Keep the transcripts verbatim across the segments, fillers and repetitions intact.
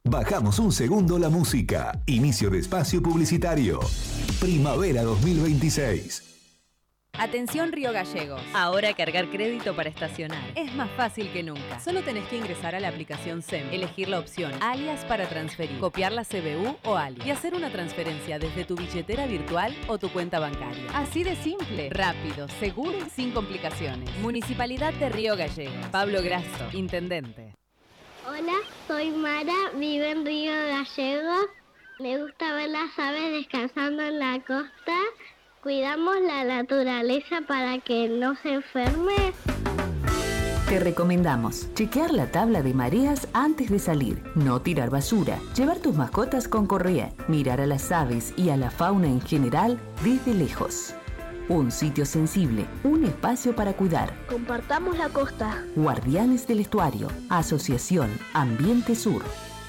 Bajamos un segundo la música. Inicio de espacio publicitario. Primavera dos mil veintiséis. Atención Río Gallegos. Ahora cargar crédito para estacionar es más fácil que nunca. Solo tenés que ingresar a la aplicación S E M, elegir la opción alias para transferir, copiar la C B U o alias y hacer una transferencia desde tu billetera virtual o tu cuenta bancaria. Así de simple, rápido, seguro y sin complicaciones. Municipalidad de Río Gallegos. Pablo Grasso, Intendente. Hola, soy Mara, vivo en Río Gallegos. Me gusta ver las aves descansando en la costa. Cuidamos la naturaleza para que no se enferme. Te recomendamos chequear la tabla de mareas antes de salir, no tirar basura, llevar tus mascotas con correa, mirar a las aves y a la fauna en general desde lejos. Un sitio sensible, un espacio para cuidar. Compartamos la costa. Guardianes del Estuario, Asociación Ambiente Sur.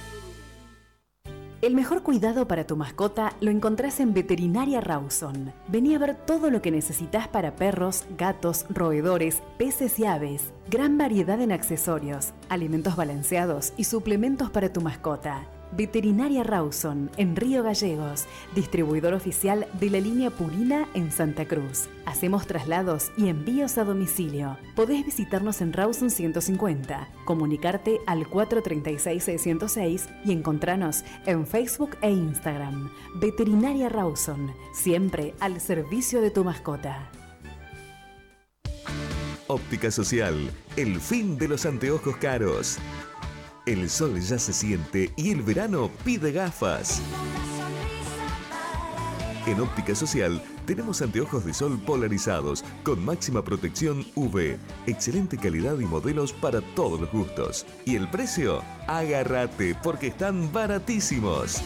El mejor cuidado para tu mascota lo encontrás en Veterinaria Rawson. Vení a ver todo lo que necesitas para perros, gatos, roedores, peces y aves. Gran variedad en accesorios, alimentos balanceados y suplementos para tu mascota. Veterinaria Rawson, en Río Gallegos, distribuidor oficial de la línea Purina en Santa Cruz. Hacemos traslados y envíos a domicilio. Podés visitarnos en Rawson ciento cincuenta, comunicarte al cuatro tres seis, seis cero seis y encontranos en Facebook e Instagram. Veterinaria Rawson, siempre al servicio de tu mascota. Óptica Social, el fin de los anteojos caros. El sol ya se siente y el verano pide gafas. En Óptica Social tenemos anteojos de sol polarizados con máxima protección U V, excelente calidad y modelos para todos los gustos. ¿Y el precio? Agárrate porque están baratísimos.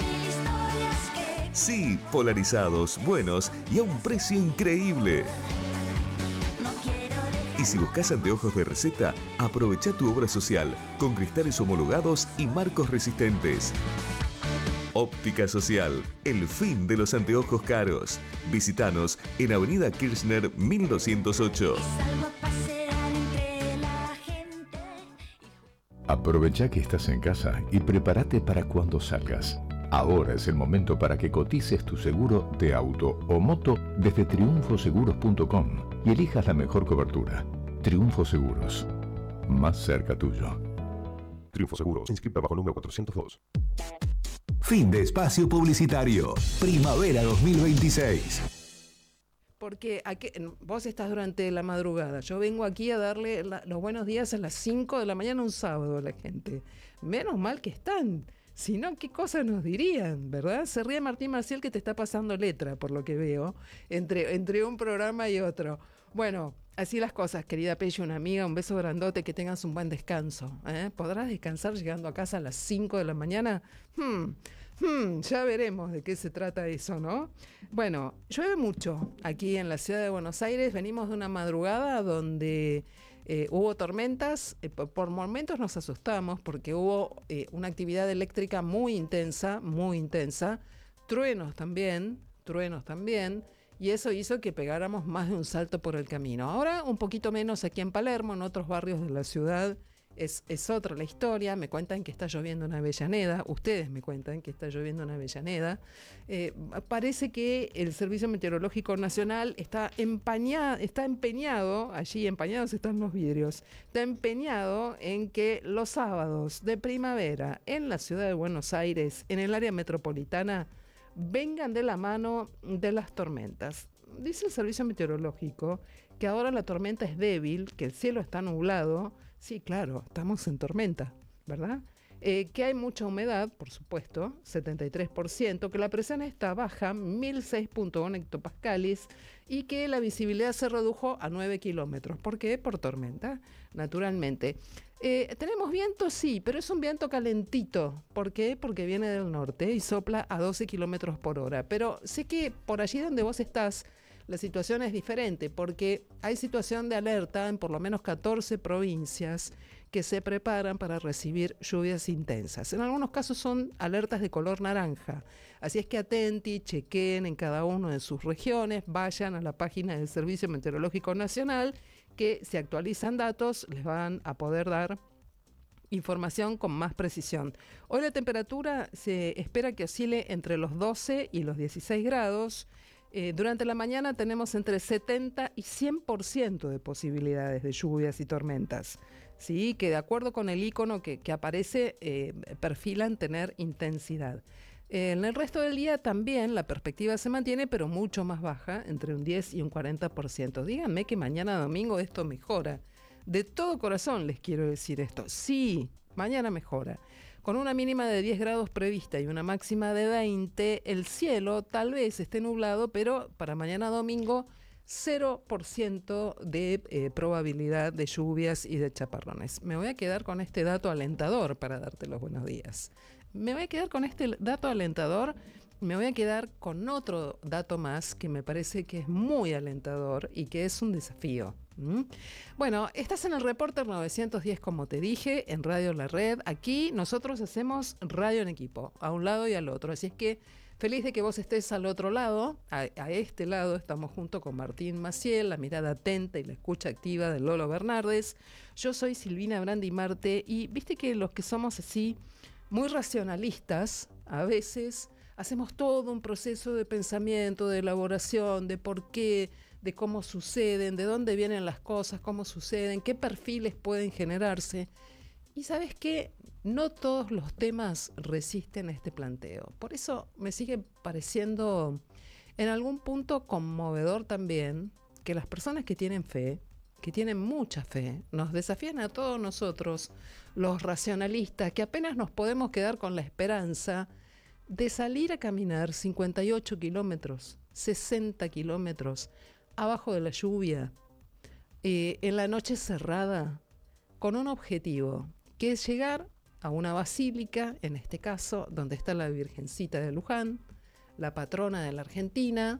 Sí, polarizados, buenos y a un precio increíble. Y si buscas anteojos de receta, aprovecha tu obra social con cristales homologados y marcos resistentes. Óptica Social, el fin de los anteojos caros. Visítanos en Avenida Kirchner mil doscientos ocho. Aprovecha que estás en casa y prepárate para cuando salgas. Ahora es el momento para que cotices tu seguro de auto o moto desde triunfo seguros punto com y elijas la mejor cobertura. Triunfo Seguros, más cerca tuyo. Triunfo Seguros, inscrita bajo número cuatrocientos dos. Fin de espacio publicitario. Primavera dos mil veintiséis. Porque aquí, vos estás durante la madrugada. Yo vengo aquí a darle la, los buenos días a las cinco de la mañana un sábado a la gente. Menos mal que están. Si no, ¿qué cosas nos dirían, verdad? Se ríe Martín Maciel que te está pasando letra, por lo que veo, entre, entre un programa y otro. Bueno, así las cosas, querida Pello, una amiga, un beso grandote, que tengas un buen descanso. ¿eh? ¿Podrás descansar llegando a casa a las cinco de la mañana? Hmm, hmm, ya veremos de qué se trata eso, ¿no? Bueno, llueve mucho aquí en la ciudad de Buenos Aires. Venimos de una madrugada donde eh, hubo tormentas. Eh, por, por momentos nos asustamos porque hubo eh, una actividad eléctrica muy intensa, muy intensa. Truenos también, truenos también. Y eso hizo que pegáramos más de un salto por el camino. Ahora un poquito menos aquí en Palermo, en otros barrios de la ciudad es, es otra la historia. Me cuentan que está lloviendo en Avellaneda, ustedes me cuentan que está lloviendo en Avellaneda. Eh, parece que el Servicio Meteorológico Nacional está, empañado, está empeñado, allí empañados están los vidrios, está empeñado en que los sábados de primavera en la ciudad de Buenos Aires, en el área metropolitana, vengan de la mano de las tormentas. Dice el Servicio Meteorológico que ahora la tormenta es débil, que el cielo está nublado. Sí, claro, estamos en tormenta, ¿verdad? Eh, que hay mucha humedad, por supuesto, setenta y tres por ciento, que la presión está baja, mil seis punto uno hectopascales, y que la visibilidad se redujo a nueve kilómetros. ¿Por qué? Por tormenta, naturalmente. Eh, tenemos viento, sí, pero es un viento calentito. ¿Por qué? Porque viene del norte y sopla a doce kilómetros por hora. Pero sé que por allí donde vos estás, la situación es diferente, porque hay situación de alerta en por lo menos catorce provincias que se preparan para recibir lluvias intensas. En algunos casos son alertas de color naranja. Así es que atenti, chequen en cada una de sus regiones, vayan a la página del Servicio Meteorológico Nacional, que si actualizan datos les van a poder dar información con más precisión. Hoy la temperatura se espera que oscile entre los doce y los dieciséis grados. Eh, durante la mañana tenemos entre setenta y cien por ciento de posibilidades de lluvias y tormentas, ¿sí? Que de acuerdo con el icono que, que aparece, eh, perfilan tener intensidad. Eh, en el resto del día también la perspectiva se mantiene, pero mucho más baja, entre un diez y un cuarenta por ciento. Díganme que mañana domingo esto mejora. De todo corazón les quiero decir esto. Sí, mañana mejora. Con una mínima de diez grados prevista y una máxima de veinte, el cielo tal vez esté nublado, pero para mañana domingo cero por ciento de eh, probabilidad de lluvias y de chaparrones. Me voy a quedar con este dato alentador para darte los buenos días. Me voy a quedar con este dato alentador, me voy a quedar con otro dato más que me parece que es muy alentador y que es un desafío. ¿Mm? Bueno, estás en el Reporter novecientos diez, como te dije, en Radio La Red. Aquí nosotros hacemos radio en equipo, a un lado y al otro. Así es que feliz de que vos estés al otro lado, a, a este lado. Estamos junto con Martín Maciel, la mirada atenta y la escucha activa de Lolo Bernardes. Yo soy Silvina Brandi Marte y viste que los que somos así, muy racionalistas, a veces hacemos todo un proceso de pensamiento, de elaboración, de por qué, de cómo suceden, de dónde vienen las cosas, cómo suceden, qué perfiles pueden generarse. Y ¿sabes qué? No todos los temas resisten a este planteo. Por eso me sigue pareciendo en algún punto conmovedor también que las personas que tienen fe, que tienen mucha fe, nos desafían a todos nosotros, los racionalistas, que apenas nos podemos quedar con la esperanza de salir a caminar cincuenta y ocho kilómetros, sesenta kilómetros, abajo de la lluvia, eh, en la noche cerrada, con un objetivo, que es llegar a una basílica, en este caso, donde está la Virgencita de Luján, la patrona de la Argentina,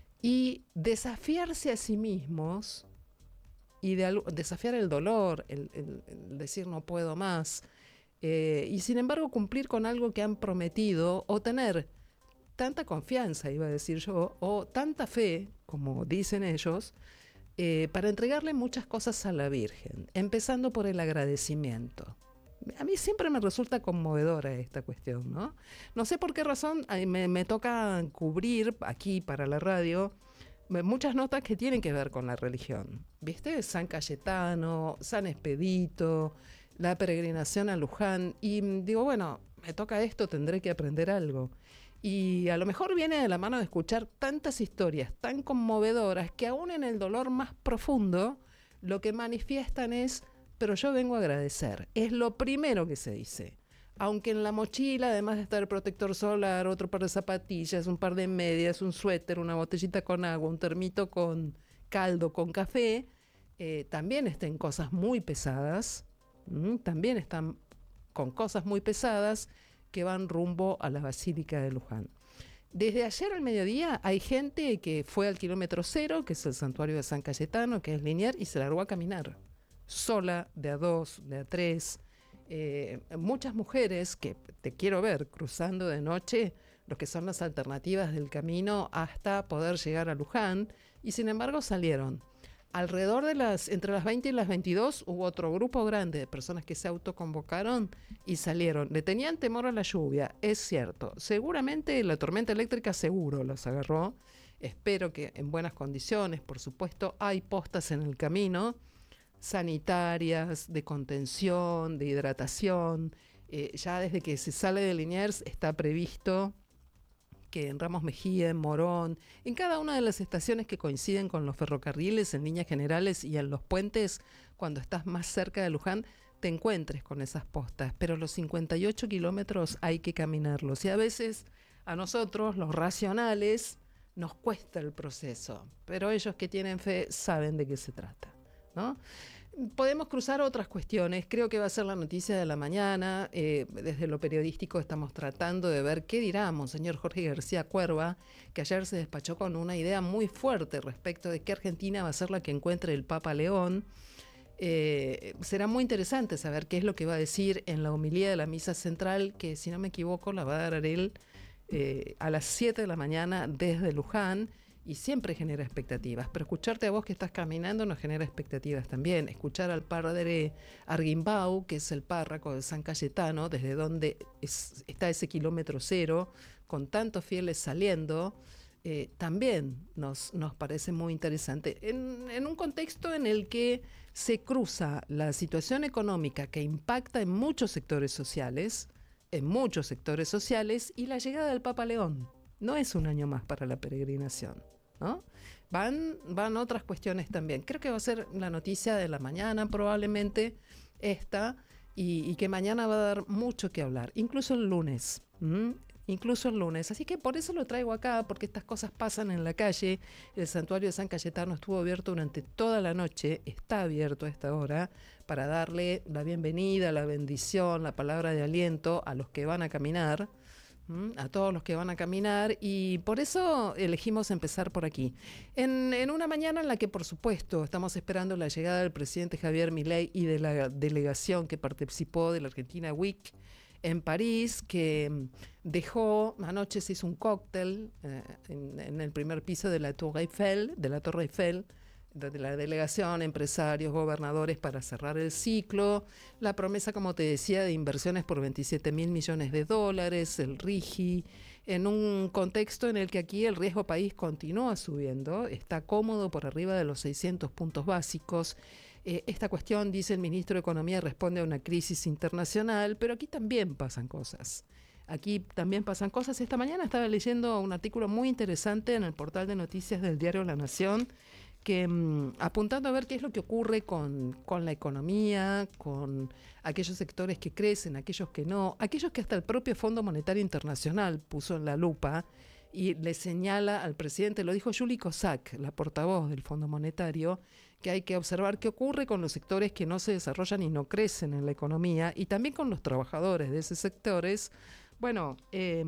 y desafiarse a sí mismos, y de, desafiar el dolor, el, el, el decir no puedo más, eh, y sin embargo cumplir con algo que han prometido, o tener tanta confianza, iba a decir yo, o tanta fe, como dicen ellos, eh, para entregarle muchas cosas a la Virgen, empezando por el agradecimiento. A mí siempre me resulta conmovedora esta cuestión, ¿no? No sé por qué razón me, me toca cubrir aquí para la radio muchas notas que tienen que ver con la religión, ¿viste? San Cayetano, San Expedito, la peregrinación a Luján, y digo, bueno, me toca esto, tendré que aprender algo. Y a lo mejor viene de la mano de escuchar tantas historias tan conmovedoras que aún en el dolor más profundo lo que manifiestan es, pero yo vengo a agradecer. Es lo primero que se dice. Aunque en la mochila, además de estar protector solar, otro par de zapatillas, un par de medias, un suéter, una botellita con agua, un termito con caldo, con café, eh, también estén cosas muy pesadas, ¿m? También están con cosas muy pesadas que van rumbo a la Basílica de Luján. Desde ayer al mediodía hay gente que fue al kilómetro cero, que es el santuario de San Cayetano, que es lineal, y se largó a caminar, sola, de a dos, de a tres. Eh, muchas mujeres que te quiero ver cruzando de noche lo que son las alternativas del camino hasta poder llegar a Luján, y sin embargo salieron. Alrededor de las, entre las veinte y las veintidós hubo otro grupo grande de personas que se autoconvocaron y salieron. Le tenían temor a la lluvia, es cierto. Seguramente la tormenta eléctrica seguro los agarró. Espero que en buenas condiciones, por supuesto. Hay postas en el camino, sanitarias, de contención, de hidratación. Eh, ya desde que se sale de Liniers está previsto que en Ramos Mejía, en Morón, en cada una de las estaciones que coinciden con los ferrocarriles, en líneas generales y en los puentes, cuando estás más cerca de Luján, te encuentres con esas postas. Pero los cincuenta y ocho kilómetros hay que caminarlos. Y a veces a nosotros, los racionales, nos cuesta el proceso. Pero ellos que tienen fe saben de qué se trata, ¿no? Podemos cruzar otras cuestiones, creo que va a ser la noticia de la mañana. Eh, desde lo periodístico estamos tratando de ver qué dirá Monseñor Jorge García Cuerva, que ayer se despachó con una idea muy fuerte respecto de que Argentina va a ser la que encuentre el Papa León. Eh, será muy interesante saber qué es lo que va a decir en la homilía de la misa central, que si no me equivoco la va a dar él eh, a las siete de la mañana desde Luján. y siempre genera expectativas, pero escucharte a vos que estás caminando nos genera expectativas también. Escuchar al padre Arguimbau, que es el párroco de San Cayetano, desde donde es, está ese kilómetro cero, con tantos fieles saliendo, eh, también nos, nos parece muy interesante. En, en un contexto en el que se cruza la situación económica que impacta en muchos sectores sociales, en muchos sectores sociales, y la llegada del Papa León. No es un año más para la peregrinación, ¿no? Van, van otras cuestiones también. Creo que va a ser la noticia de la mañana probablemente esta, y, y que mañana va a dar mucho que hablar, incluso el lunes. ¿m? Incluso el lunes. Así que por eso lo traigo acá, porque estas cosas pasan en la calle. El santuario de San Cayetano estuvo abierto durante toda la noche, está abierto a esta hora, para darle la bienvenida, la bendición, la palabra de aliento a los que van a caminar, ¿m? a todos los que van a caminar, y por eso elegimos empezar por aquí. En, en una mañana en la que, por supuesto, estamos esperando la llegada del presidente Javier Milei y de la delegación que participó de la Argentina Week en París, que dejó, anoche se hizo un cóctel eh, en, en el primer piso de la Tour Eiffel, de la Torre Eiffel, de la delegación, empresarios, gobernadores, para cerrar el ciclo. La promesa, como te decía, de inversiones por veintisiete mil millones de dólares, el RIGI, en un contexto en el que aquí el riesgo país continúa subiendo, está cómodo por arriba de los seiscientos puntos básicos. Eh, esta cuestión, dice el ministro de Economía, responde a una crisis internacional, pero aquí también pasan cosas. Aquí también pasan cosas. Esta mañana estaba leyendo un artículo muy interesante en el portal de noticias del diario La Nación, que mmm, apuntando a ver qué es lo que ocurre con, con la economía, con aquellos sectores que crecen, aquellos que no, aquellos que hasta el propio Fondo Monetario Internacional puso en la lupa y le señala al presidente, lo dijo Julie Kozak, la portavoz del Fondo Monetario, que hay que observar qué ocurre con los sectores que no se desarrollan y no crecen en la economía, y también con los trabajadores de esos sectores. Bueno, eh,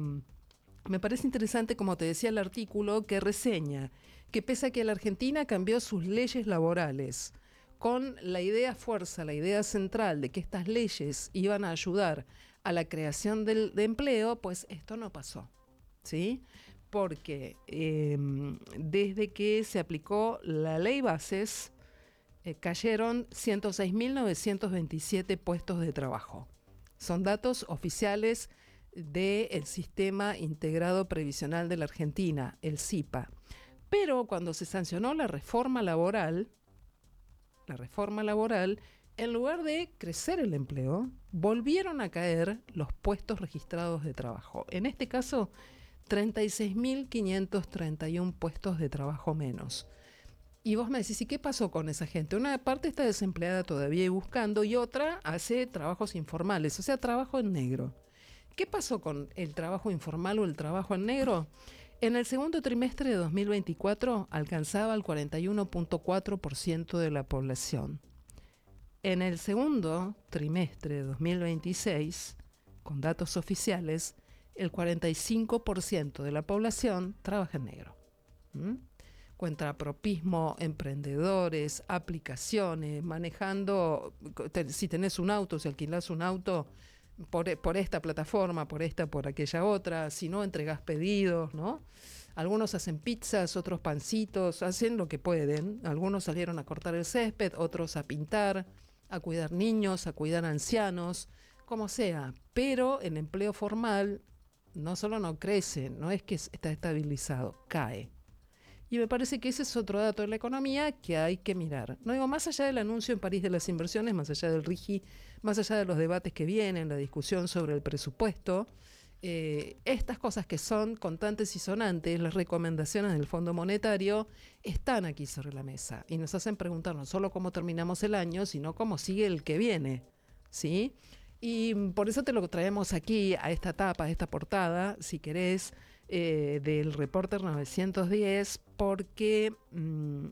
me parece interesante, como te decía el artículo, que reseña que pese a que la Argentina cambió sus leyes laborales con la idea fuerza, la idea central de que estas leyes iban a ayudar a la creación del, de empleo, pues esto no pasó, ¿sí? Porque eh, desde que se aplicó la ley Bases, eh, cayeron ciento seis mil novecientos veintisiete puestos de trabajo. Son datos oficiales del Sistema Integrado Previsional de la Argentina, el SIPA. Pero cuando se sancionó la reforma laboral, la reforma laboral, en lugar de crecer el empleo, volvieron a caer los puestos registrados de trabajo. En este caso, treinta y seis mil quinientos treinta y uno puestos de trabajo menos. Y vos me decís, ¿y qué pasó con esa gente? Una parte está desempleada todavía y buscando, y otra hace trabajos informales, o sea, trabajo en negro. ¿Qué pasó con el trabajo informal o el trabajo en negro? En el segundo trimestre de dos mil veinticuatro alcanzaba el cuarenta y uno punto cuatro por ciento de la población. En el segundo trimestre de dos mil veintiséis, con datos oficiales, el cuarenta y cinco por ciento de la población trabaja en negro. ¿Mm? Cuentapropismo, emprendedores, aplicaciones, manejando, te, si tenés un auto, si alquilás un auto, Por, por esta plataforma, por esta, por aquella otra, si no, entregás pedidos, ¿no? Algunos hacen pizzas, otros pancitos, hacen lo que pueden. Algunos salieron a cortar el césped, otros a pintar, a cuidar niños, a cuidar ancianos, como sea. Pero en empleo formal no solo no crece, no es que está estabilizado, cae. Y me parece que ese es otro dato de la economía que hay que mirar. No digo, más allá del anuncio en París de las inversiones, más allá del RIGI, más allá de los debates que vienen, la discusión sobre el presupuesto, eh, estas cosas que son contantes y sonantes, las recomendaciones del Fondo Monetario, están aquí sobre la mesa y nos hacen preguntar no solo cómo terminamos el año, sino cómo sigue el que viene, ¿sí? Y por eso te lo traemos aquí, a esta tapa, a esta portada, si querés, Eh, del Reporter novecientos diez, porque mmm,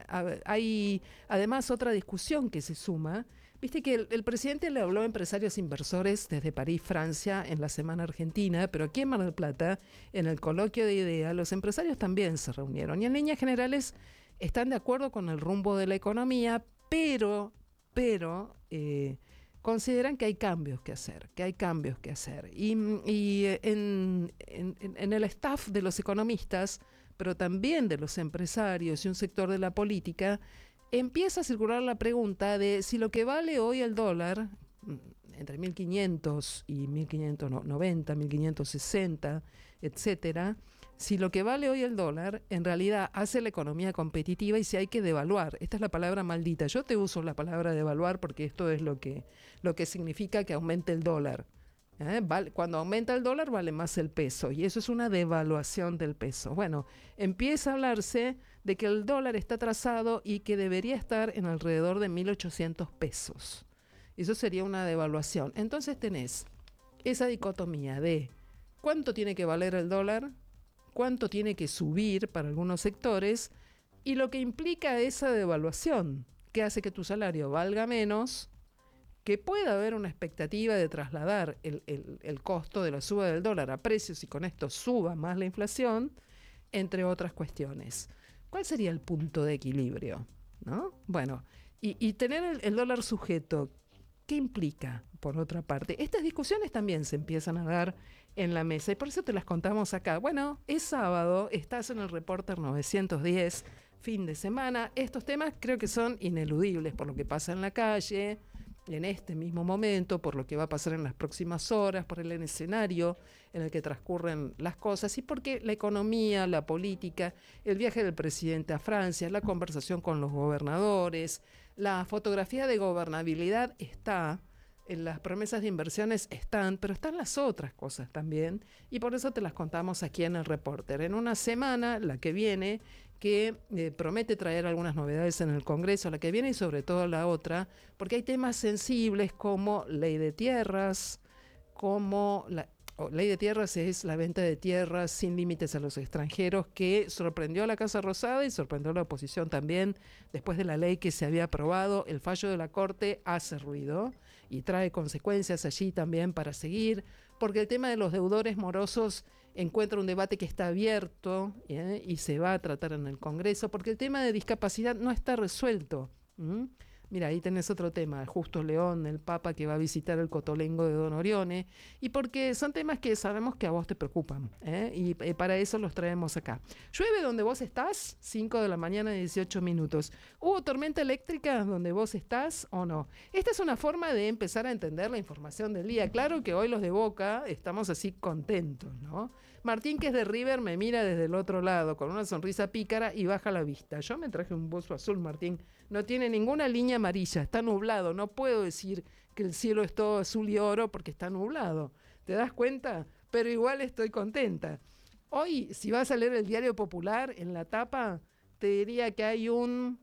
hay además otra discusión que se suma. Viste que el, el presidente le habló a empresarios inversores desde París, Francia, en la Semana Argentina, pero aquí en Mar del Plata, en el coloquio de IDEA, los empresarios también se reunieron y en líneas generales están de acuerdo con el rumbo de la economía, pero, pero eh, consideran que hay cambios que hacer, que hay cambios que hacer. Y, y en, en, en el staff de los economistas pero también de los empresarios y un sector de la política, empieza a circular la pregunta de si lo que vale hoy el dólar, entre mil quinientos y mil quinientos noventa, mil quinientos sesenta, etcétera, si lo que vale hoy el dólar en realidad hace la economía competitiva y si hay que devaluar. Esta es la palabra maldita. Yo te uso la palabra devaluar porque esto es lo que, lo que significa que aumente el dólar. ¿Eh? Vale, cuando aumenta el dólar vale más el peso y eso es una devaluación del peso. Bueno, empieza a hablarse de que el dólar está atrasado y que debería estar en alrededor de mil ochocientos pesos. Eso sería una devaluación. Entonces tenés esa dicotomía de cuánto tiene que valer el dólar, cuánto tiene que subir para algunos sectores y lo que implica esa devaluación, que hace que tu salario valga menos, que pueda haber una expectativa de trasladar el, el, el costo de la suba del dólar a precios y con esto suba más la inflación, entre otras cuestiones. ¿Cuál sería el punto de equilibrio? ¿No? Bueno, y, y tener el, el dólar sujeto, ¿qué implica, por otra parte? Estas discusiones también se empiezan a dar en la mesa y por eso te las contamos acá. Bueno, es sábado, estás en el Reporter novecientos diez, fin de semana. Estos temas creo que son ineludibles por lo que pasa en la calle, en este mismo momento, por lo que va a pasar en las próximas horas, por el escenario en el que transcurren las cosas y porque la economía, la política, el viaje del presidente a Francia, la conversación con los gobernadores, la fotografía de gobernabilidad está, en las promesas de inversiones están, pero están las otras cosas también y por eso te las contamos aquí en el Reporter. En una semana, la que viene, que eh, promete traer algunas novedades en el Congreso, la que viene y sobre todo la otra, porque hay temas sensibles como ley de tierras, como la oh, ley de tierras es la venta de tierras sin límites a los extranjeros, que sorprendió a la Casa Rosada y sorprendió a la oposición también, después de la ley que se había aprobado. El fallo de la Corte hace ruido y trae consecuencias allí también para seguir, porque el tema de los deudores morosos encuentra un debate que está abierto ¿eh? y se va a tratar en el Congreso, porque el tema de discapacidad no está resuelto. ¿Mm? Mira, ahí tenés otro tema, Justo León, el Papa que va a visitar el Cotolengo de Don Orione, y porque son temas que sabemos que a vos te preocupan, ¿eh? y eh, para eso los traemos acá. ¿Llueve donde vos estás? cinco de la mañana, dieciocho minutos. ¿Hubo tormenta eléctrica donde vos estás o no? Esta es una forma de empezar a entender la información del día. Claro que hoy los de Boca estamos así contentos, ¿no? Martín, que es de River, me mira desde el otro lado con una sonrisa pícara y baja la vista. Yo me traje un buzo azul, Martín. No tiene ninguna línea amarilla, está nublado. No puedo decir que el cielo es todo azul y oro porque está nublado. ¿Te das cuenta? Pero igual estoy contenta. Hoy, si vas a leer el Diario Popular, en la tapa, te diría que hay un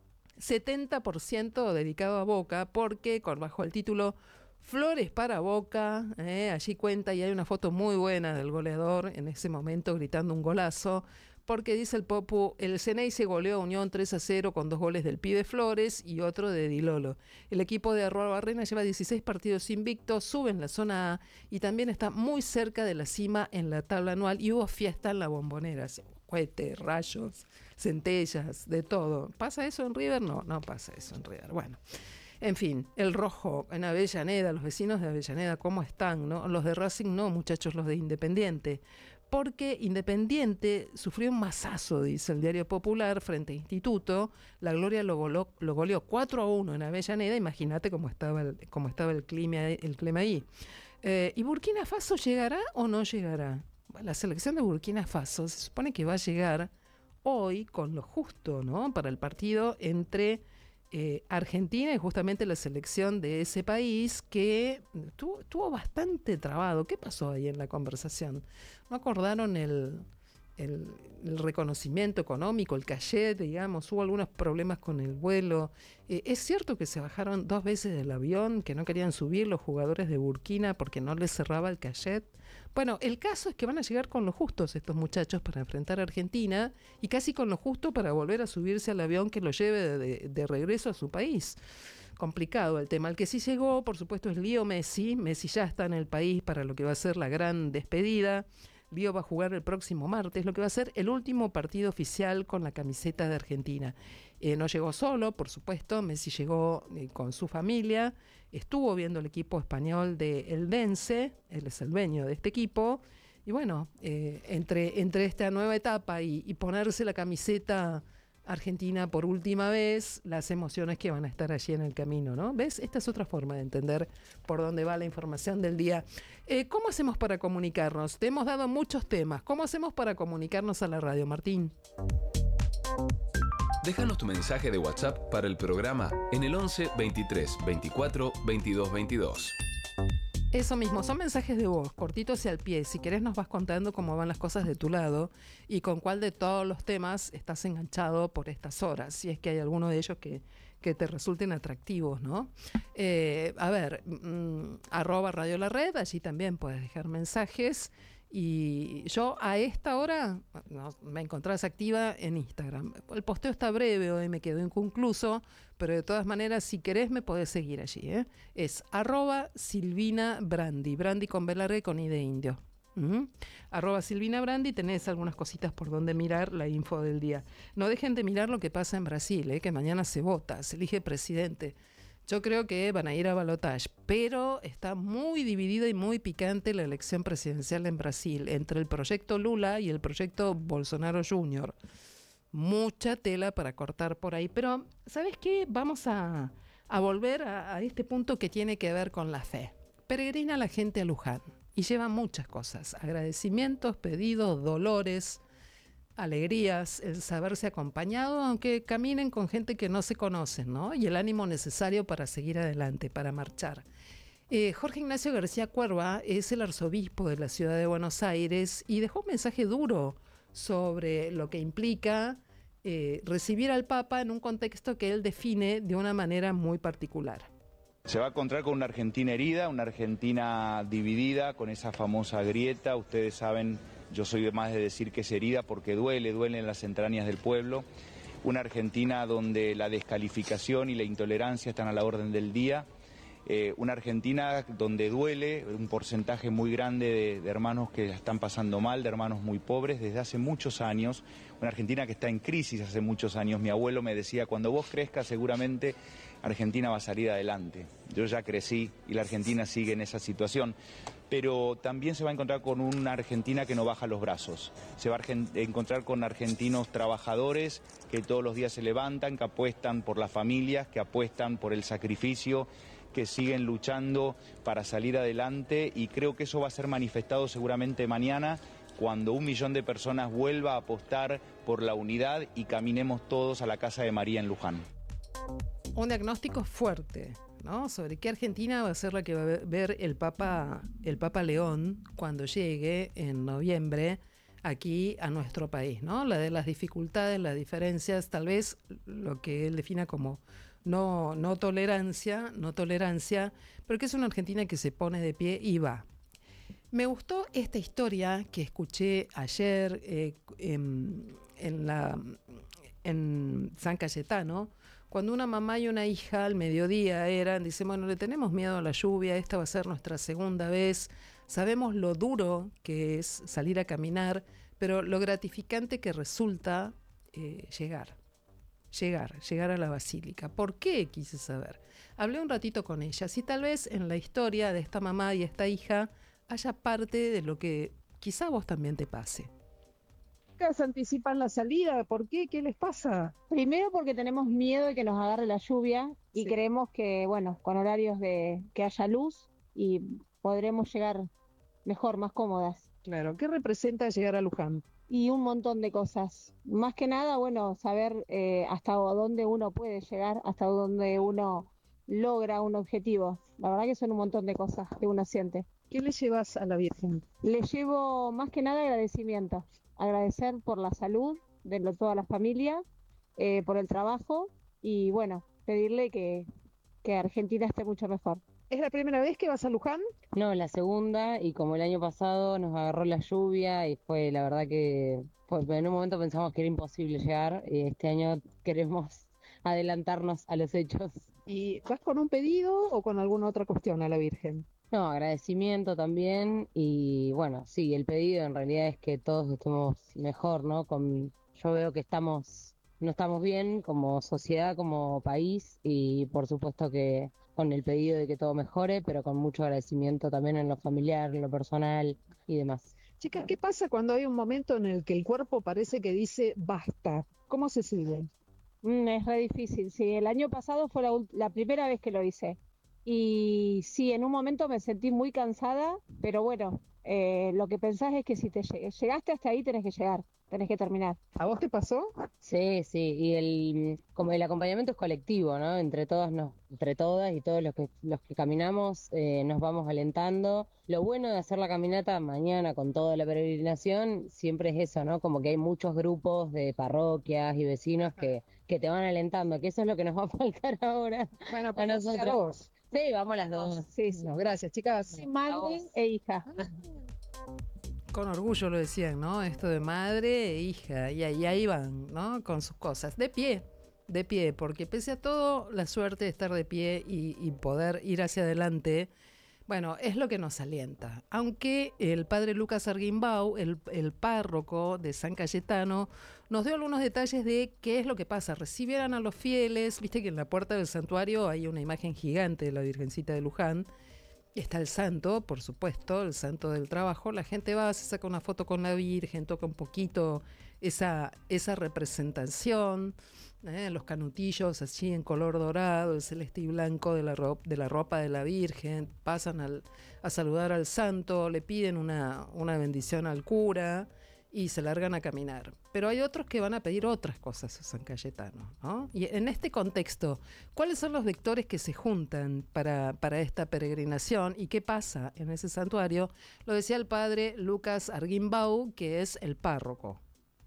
setenta por ciento dedicado a Boca, porque con, bajo el título Flores para Boca, eh, allí cuenta y hay una foto muy buena del goleador en ese momento gritando un golazo, porque dice el Popu, el Ceneice goleó a Unión tres a cero con dos goles del Pibe Flores y otro de Di Lolo. El equipo de Arruabarrena lleva dieciséis partidos invictos, sube en la zona A y también está muy cerca de la cima en la tabla anual y hubo fiesta en la Bombonera, cohetes, rayos, centellas, de todo. ¿Pasa eso en River? No, no pasa eso en River. Bueno. En fin, el rojo en Avellaneda, los vecinos de Avellaneda, ¿cómo están? ¿No? Los de Racing no, muchachos, los de Independiente. Porque Independiente sufrió un masazo, dice el Diario Popular, frente a Instituto. La Gloria lo, goló, lo goleó cuatro a uno en Avellaneda. Imagínate cómo estaba el, cómo estaba el, clima, el clima ahí. Eh, ¿Y Burkina Faso llegará o no llegará? Bueno, la selección de Burkina Faso se supone que va a llegar hoy con lo justo, ¿no? Para el partido entre Eh, Argentina y justamente la selección de ese país que estuvo, estuvo bastante trabado. ¿Qué pasó ahí en la conversación? ¿No acordaron el, el, el reconocimiento económico, el cachet, digamos? ¿Hubo algunos problemas con el vuelo? Eh, ¿Es cierto que se bajaron dos veces del avión, que no querían subir los jugadores de Burkina porque no les cerraba el cachet? Bueno, el caso es que van a llegar con lo justos estos muchachos para enfrentar a Argentina y casi con lo justo para volver a subirse al avión que lo lleve de, de, de regreso a su país. Complicado el tema. El que sí llegó, por supuesto, es Leo Messi. Messi ya está en el país para lo que va a ser la gran despedida. Leo va a jugar el próximo martes, lo que va a ser el último partido oficial con la camiseta de Argentina. Eh, no llegó solo, por supuesto, Messi llegó eh, con su familia, estuvo viendo el equipo español de Eldense, él es el dueño de este equipo, y bueno, eh, entre, entre esta nueva etapa y, y ponerse la camiseta argentina por última vez, las emociones que van a estar allí en el camino, ¿no? ¿Ves? Esta es otra forma de entender por dónde va la información del día. Eh, ¿Cómo hacemos para comunicarnos? Te hemos dado muchos temas. ¿Cómo hacemos para comunicarnos a la radio, Martín? Déjanos tu mensaje de WhatsApp para el programa en el once veintitrés veinticuatro veintidós veintidós. Eso mismo, son mensajes de voz, cortitos y al pie. Si querés nos vas contando cómo van las cosas de tu lado y con cuál de todos los temas estás enganchado por estas horas, si es que hay alguno de ellos que, que te resulten atractivos, ¿no? Eh, a ver, mmm, arroba Radio La Red, allí también puedes dejar mensajes. Y yo a esta hora no, me encontrás activa en Instagram. El posteo está breve, hoy me quedó inconcluso, pero de todas maneras, si querés, me podés seguir allí. ¿eh? Es arroba Silvina Brandi, Brandi con B larga y con I de indio. Uh-huh. Arroba Silvina Brandi, tenés algunas cositas por donde mirar la info del día. No dejen de mirar lo que pasa en Brasil, ¿eh? que mañana se vota, se elige presidente. Yo creo que van a ir a balotaje, pero está muy dividida y muy picante la elección presidencial en Brasil entre el proyecto Lula y el proyecto Bolsonaro junior Mucha tela para cortar por ahí, pero ¿sabes qué? Vamos a, a volver a, a este punto que tiene que ver con la fe. Peregrina la gente a Luján y lleva muchas cosas, agradecimientos, pedidos, dolores, alegrías, el saberse acompañado, aunque caminen con gente que no se conocen, ¿no? Y el ánimo necesario para seguir adelante, para marchar. Eh, Jorge Ignacio García Cuerva es el arzobispo de la ciudad de Buenos Aires y dejó un mensaje duro sobre lo que implica eh, recibir al Papa en un contexto que él define de una manera muy particular. Se va a encontrar con una Argentina herida, una Argentina dividida, con esa famosa grieta. Ustedes saben, yo soy de más de decir que es herida porque duele, duele en las entrañas del pueblo. Una Argentina donde la descalificación y la intolerancia están a la orden del día. Eh, una Argentina donde duele un porcentaje muy grande de, de hermanos que están pasando mal, de hermanos muy pobres desde hace muchos años. Una Argentina que está en crisis hace muchos años. Mi abuelo me decía, cuando vos crezcas seguramente Argentina va a salir adelante. Yo ya crecí y la Argentina sigue en esa situación. Pero también se va a encontrar con una Argentina que no baja los brazos. Se va a encontrar con argentinos trabajadores que todos los días se levantan, que apuestan por las familias, que apuestan por el sacrificio, que siguen luchando para salir adelante, y creo que eso va a ser manifestado seguramente mañana cuando un millón de personas vuelva a apostar por la unidad y caminemos todos a la Casa de María en Luján. Un diagnóstico fuerte, ¿no? Sobre qué Argentina va a ser la que va a ver el Papa, el Papa León cuando llegue en noviembre aquí a nuestro país, ¿no? La de las dificultades, las diferencias, tal vez lo que él defina como no, no tolerancia, no tolerancia, pero que es una Argentina que se pone de pie y va. Me gustó esta historia que escuché ayer eh, en, en, la, en San Cayetano, cuando una mamá y una hija al mediodía eran, dicen, bueno, le tenemos miedo a la lluvia, esta va a ser nuestra segunda vez, sabemos lo duro que es salir a caminar, pero lo gratificante que resulta eh, llegar, llegar, llegar a la basílica. ¿Por qué? Quise saber. Hablé un ratito con ella, si tal vez en la historia de esta mamá y esta hija haya parte de lo que quizá a vos también te pase. Se anticipan la salida, ¿por qué? ¿Qué les pasa? Primero porque tenemos miedo de que nos agarre la lluvia y sí. Creemos que, bueno, con horarios de que haya luz y podremos llegar mejor, más cómodas. Claro, ¿qué representa llegar a Luján? Y un montón de cosas. Más que nada, bueno, saber eh, hasta dónde uno puede llegar, hasta dónde uno logra un objetivo. La verdad que son un montón de cosas que uno siente. ¿Qué le llevas a la Virgen? Le llevo más que nada agradecimiento. Agradecer por la salud de toda la familia, eh, por el trabajo y bueno, pedirle que, que Argentina esté mucho mejor. ¿Es la primera vez que vas a Luján? No, la segunda, y como el año pasado nos agarró la lluvia y fue la verdad que pues, en un momento pensamos que era imposible llegar, y este año queremos adelantarnos a los hechos. ¿Y vas con un pedido o con alguna otra cuestión a la Virgen? No, agradecimiento también, y bueno, sí, el pedido en realidad es que todos estemos mejor, ¿no? Con, yo veo que estamos, no estamos bien como sociedad, como país, y por supuesto que con el pedido de que todo mejore, pero con mucho agradecimiento también en lo familiar, en lo personal y demás. Chicas, ¿qué pasa cuando hay un momento en el que el cuerpo parece que dice basta? ¿Cómo se sigue? Mm, es re difícil, sí. El año pasado fue la, ul- la primera vez que lo hice. Y sí, en un momento me sentí muy cansada, pero bueno, eh, lo que pensás es que si te lle- llegaste hasta ahí, tenés que llegar, tenés que terminar. ¿A vos te pasó? Sí, sí, y el, como el acompañamiento es colectivo, ¿no? Entre todos nos, entre todas y todos los que, los que caminamos eh, nos vamos alentando. Lo bueno de hacer la caminata mañana con toda la peregrinación siempre es eso, ¿no? Como que hay muchos grupos de parroquias y vecinos que, que te van alentando, que eso es lo que nos va a faltar ahora Bueno, a pues a nosotros. vos. Sí, vamos las dos. Sí, sí. No, gracias, chicas. Soy madre e hija. Con orgullo lo decían, ¿no? Esto de madre e hija. Y ahí, ahí van, ¿no? Con sus cosas. De pie, de pie. Porque pese a todo, la suerte de estar de pie y, y poder ir hacia adelante, bueno, es lo que nos alienta. Aunque el padre Lucas Arguimbau, el, el párroco de San Cayetano, nos dio algunos detalles de qué es lo que pasa. Recibieran a los fieles, viste que en la puerta del santuario hay una imagen gigante de la Virgencita de Luján. Está el santo, por supuesto, el santo del trabajo. La gente va, se saca una foto con la Virgen, toca un poquito esa, esa representación, ¿eh? Los canutillos así en color dorado, el celeste y blanco de la, ro- de la ropa de la Virgen. Pasan al, a saludar al santo, le piden una, una bendición al cura y se largan a caminar. Pero hay otros que van a pedir otras cosas a San Cayetano, ¿no? Y en este contexto, ¿cuáles son los vectores que se juntan para, para esta peregrinación y qué pasa en ese santuario? Lo decía el padre Lucas Arguimbau, que es el párroco.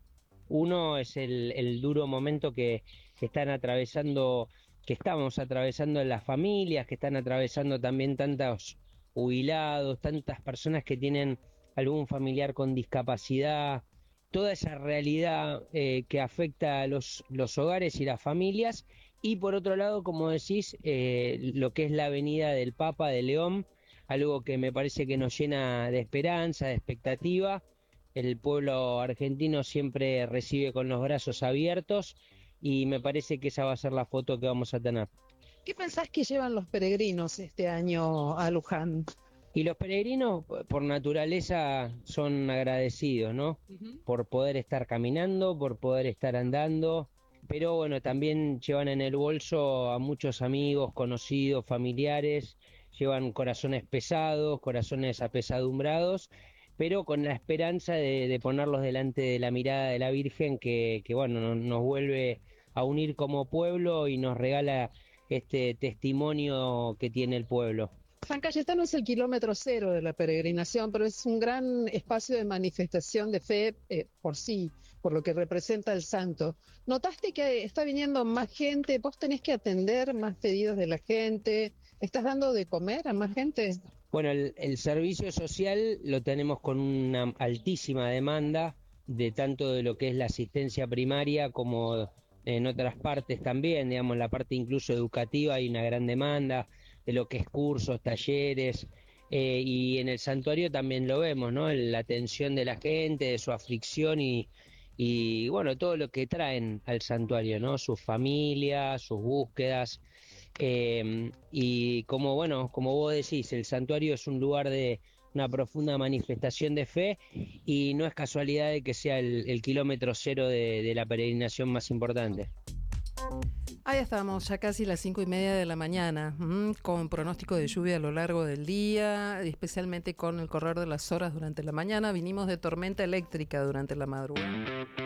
Uno es el, el duro momento que, que están atravesando, que estamos atravesando en las familias, que están atravesando también tantos jubilados, tantas personas que tienen algún familiar con discapacidad, toda esa realidad eh, que afecta a los, los hogares y las familias. Y por otro lado, como decís, eh, lo que es la venida del Papa de León, algo que me parece que nos llena de esperanza, de expectativa. El pueblo argentino siempre recibe con los brazos abiertos y me parece que esa va a ser la foto que vamos a tener. ¿Qué pensás que llevan los peregrinos este año a Luján? Y los peregrinos, por naturaleza, son agradecidos, ¿no? Uh-huh. Por poder estar caminando, por poder estar andando, pero bueno, también llevan en el bolso a muchos amigos, conocidos, familiares, llevan corazones pesados, corazones apesadumbrados, pero con la esperanza de, de ponerlos delante de la mirada de la Virgen que, que bueno, no, nos vuelve a unir como pueblo y nos regala este testimonio que tiene el pueblo. San Cayetano es el kilómetro cero de la peregrinación, pero es un gran espacio de manifestación de fe eh, por sí, por lo que representa el santo. ¿Notaste que está viniendo más gente? ¿Vos tenés que atender más pedidos de la gente? ¿Estás dando de comer a más gente? Bueno, el, el servicio social lo tenemos con una altísima demanda, de tanto de lo que es la asistencia primaria como en otras partes también, digamos, la parte incluso educativa hay una gran demanda, de lo que es cursos, talleres, eh, y en el santuario también lo vemos, ¿no? La atención de la gente, de su aflicción y, y bueno, todo lo que traen al santuario, ¿no? Sus familias, sus búsquedas. Eh, y como bueno, como vos decís, el santuario es un lugar de una profunda manifestación de fe y no es casualidad de que sea el, el kilómetro cero de, de la peregrinación más importante. Ahí estamos, ya casi las cinco y media de la mañana, mmm, con pronóstico de lluvia a lo largo del día, especialmente con el correr de las horas durante la mañana. Vinimos de tormenta eléctrica durante la madrugada.